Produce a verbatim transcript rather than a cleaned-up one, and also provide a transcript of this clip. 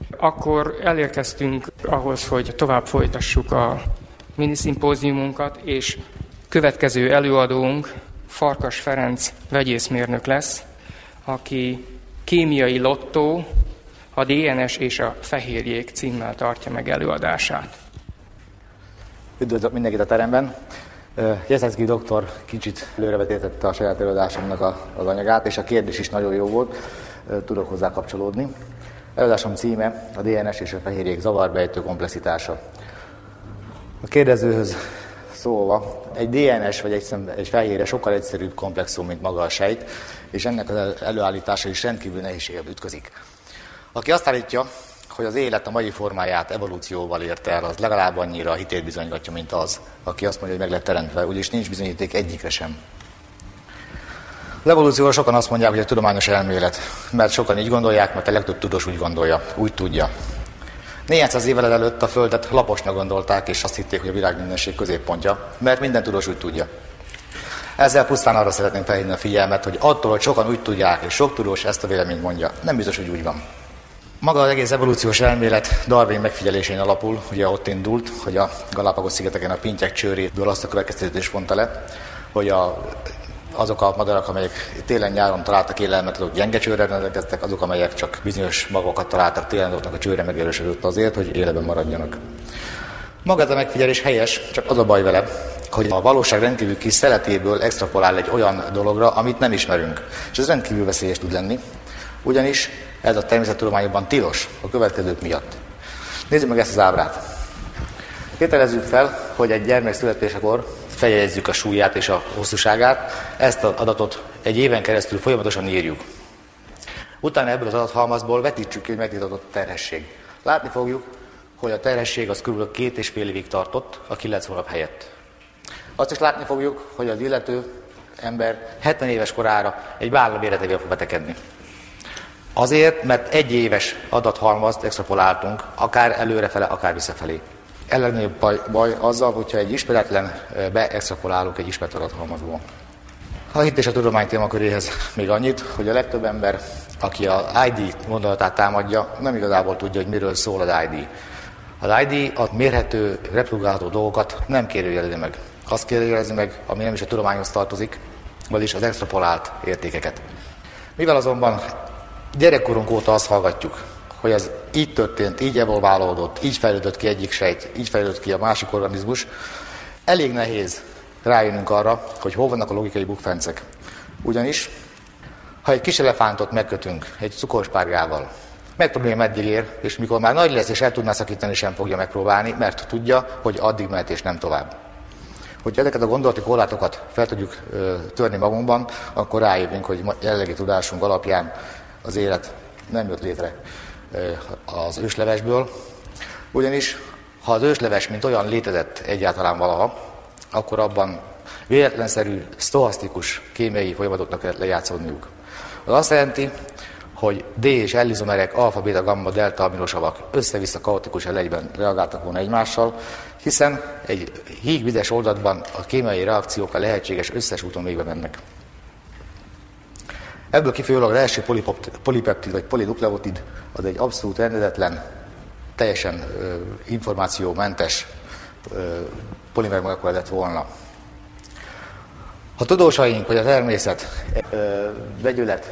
Akkor elérkeztünk ahhoz, hogy tovább folytassuk a miniszimpóziumunkat, és következő előadónk Farkas Ferenc vegyészmérnök lesz, aki kémiai lottó, a dé en es és a fehérjék címmel tartja meg előadását. Üdvözlök mindenkit a teremben! Jeszenszky doktor kicsit előrevetítette a saját előadásomnak az anyagát, és a kérdés is nagyon jó volt, tudok hozzá kapcsolódni. Előadásom címe a dé en es és a fehérjék zavarbejtő komplexitása. A kérdezőhöz szólva, egy dé en es vagy egy, egy fehérje sokkal egyszerűbb komplexum, mint maga a sejt, és ennek az előállítása is rendkívül nehézséggel ütközik. Aki azt állítja, hogy az élet a mai formáját evolúcióval érte el, az legalább annyira a hitét bizonygatja, mint az, aki azt mondja, hogy meg lett teremtve, úgyis nincs bizonyíték egyikre sem. Az evolúcióról sokan azt mondják, hogy a tudományos elmélet, mert sokan így gondolják, mert a legtöbb tudós úgy gondolja, úgy tudja. Néhány száz évvel ezelőtt a Földet laposnak gondolták, és azt hitték, hogy a világ mindenség középpontja, mert minden tudós úgy tudja. Ezzel pusztán arra szeretném felhívni a figyelmet, hogy attól, hogy sokan úgy tudják, és sok tudós ezt a véleményt mondja, nem biztos, hogy úgy van. Maga az egész evolúciós elmélet Darwin megfigyelésén alapul, ugye ott indult, hogy a Galápagos-szigeteken a pintyek csőréből azt a következtetést vonta le, hogy a, azok a madarak, amelyek télen-nyáron találtak élelmet, azok gyenge csőrrel rendelkeztek, azok, amelyek csak bizonyos magokat találtak télen, azoknak a csőre megerősödött azért, hogy életben maradjanak. Maga ez a megfigyelés helyes, csak az a baj vele, hogy a valóság rendkívül kis szeletéből extrapolál egy olyan dologra, amit nem ismerünk. És ez rendkívül veszélyes tud lenni, ugyanis ez a természettudományokban tilos a következők miatt. Nézzük meg ezt az ábrát. Tételezzük fel, hogy egy gyermek születésekor feljegyezzük a súlyát és a hosszúságát, ezt az adatot egy éven keresztül folyamatosan írjuk. Utána ebből az adathalmazból vetítsük ki, hogy megtiltatott terhesség. Látni fogjuk, hogy a terhesség az kb. két és fél évig tartott a kilenc hónap helyett. Azt is látni fogjuk, hogy az illető ember hetven éves korára egy vállal méretével fog betegedni. Azért, mert egy éves adathalmazt extrapoláltunk, akár előrefele, akár visszafelé. A legnagyobb baj, baj azzal, hogyha egy ismeretlen beextrapolálunk egy ismert adathalmazból. A hit és a tudomány témaköréhez még annyit, hogy a legtöbb ember, aki az i dé gondolatát támadja, nem igazából tudja, hogy miről szól az i dé. Az i dé a mérhető, reprodukálható dolgokat nem kérdőjelezi meg. Azt kérdőjelezi meg, ami nem is a tudományhoz tartozik, vagyis az extrapolált értékeket. Mivel azonban gyerekkorunk óta azt hallgatjuk, hogy ez így történt, így evolválódott, így fejlődött ki egyik sejt, így fejlődött ki a másik organizmus, elég nehéz rájönnünk arra, hogy hol vannak a logikai bukfencek. Ugyanis, ha egy kis elefántot megkötünk egy cukorspárgával, megpróbálja, meddig ér, és mikor már nagy lesz és el tudná szakítani, sem fogja megpróbálni, mert tudja, hogy addig mehet és nem tovább. Hogyha ezeket a gondolati korlátokat fel tudjuk ö, törni magunkban, akkor rájövünk, hogy jelenlegi tudásunk alapján az élet nem jött létre ö, az őslevesből. Ugyanis, ha az ősleves mint olyan létezett egyáltalán valaha, akkor abban véletlenszerű, sztochasztikus kémiai folyamatoknak kellett lejátszódniuk. Az azt jelenti, hogy D és L izomerek, alfa, beta, gamma, delta aminosavak össze-vissza kaotikus elegyben reagáltak volna egymással, hiszen egy hígvizes oldatban a kémiai reakciók a lehetséges összes úton végbe mennek. Ebből kifolyólag az első polipeptid vagy polinukleotid az egy abszolút rendezetlen, teljesen ö, információmentes ö, polimermolekula lett volna. Ha tudósaink vagy a természet ö, vegyület